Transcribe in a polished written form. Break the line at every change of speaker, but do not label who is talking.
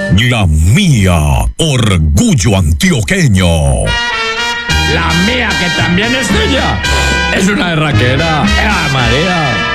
La mía, orgullo antioqueño.
La mía, que también es tuya, es una berraquera. ¡Eva María!